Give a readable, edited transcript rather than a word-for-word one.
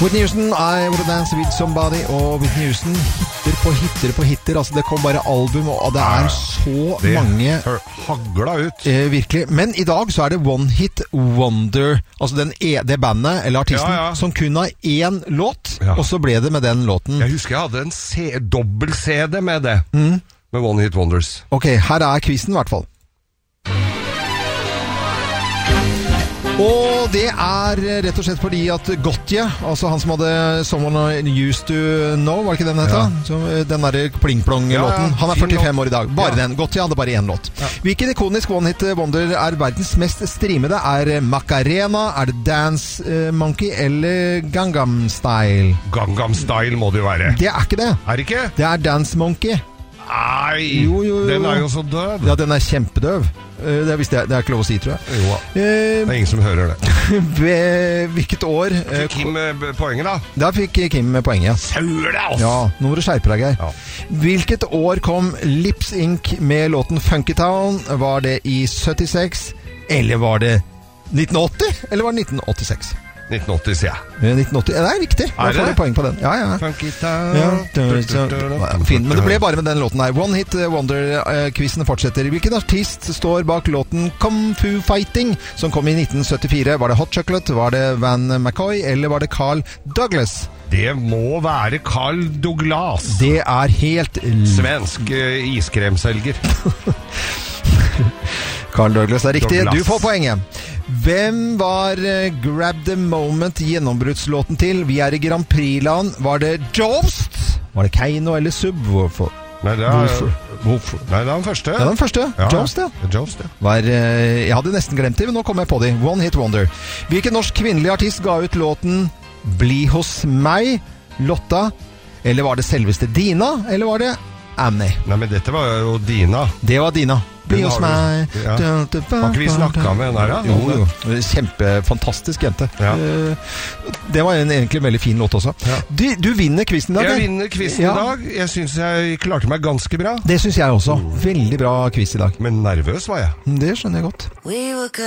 Whitney Houston, I Wanna Dance With Somebody. Og Whitney Houston hitter på hitter. Altså, det kom bare album, og det er så det mange hagla ut. Virkelig. Men i dag så er det One Hit Wonder. Altså det bandet, eller artisten, som kun har én låt, og så ble det med den låten. Jeg husker jeg hadde en dobbel-CD med det. Med One Hit Wonders. Ok, her er quizen i hvert fall. Og det er rett og slett fordi at Gotye, altså han som hadde Someone Used To Know, var det ikke den heter? Den der pling-plong-låten. Han er 45 år i dag. Bare den. Gotye hadde bare én låt. Hvilken ikonisk One Hit Wonder er verdens mest streamede? Er Macarena, er det Dance Monkey eller Gangnam Style? Gangnam Style må det jo være. Det er ikke det. Er det ikke? Det er Dance Monkey. Nei, den er jo så døv. Ja, den er kjempedøv. Det er ikke lov å si, tror jeg. Jo, det er ingen som hører det. Hvilket år Fikk Kim poenget da? Da fikk Kim poenget, ja. Sauer det, altså! Ja, nå må du skjerpe deg, Geir. Hvilket år kom Lips Inc. med låten Funky Town? Var det i 76, eller var det 1980, eller var det 1986? 1980, sier jeg. 1980, det er riktig. Da får du poeng på den. Ja. Funky Town. Fint, men det ble bare med den låten her. One Hit Wonder-quizen fortsetter. Hvilken artist står bak låten Kung Fu Fighting, som kom i 1974? Var det Hot Chocolate, var det Van McCoy, eller var det Carl Douglas? Det må være Carl Douglas. Det er helt... Svensk iskremselger. Carl Douglas er riktig. Du får poenget. Hvem var Grab the Moment gjennombruddslåten til? Vi er i Grand Prix-land. Var det Jost? Var det Keiino eller Subwoofer? Nei, det er den første. Det er den første. Jost, ja. Jeg hadde nesten glemt det, men nå kom jeg på det. One Hit Wonder. Hvilken norsk kvinnelig artist ga ut låten Bli hos meg? Lotta? Eller var det selveste Dina? Eller var det Annie? Nei, men dette var jo Dina. Det var Dina. Bli hos meg. Har ikke vi snakket med henne her, da? Jo. Kjempefantastisk jente. Det var egentlig en veldig fin låt også. Du vinner quizen i dag. Jeg vinner quizen i dag. Jeg synes jeg klarte meg ganske bra. Det synes jeg også. Veldig bra quiz i dag. Men nervøs var jeg. Det skjønner jeg godt.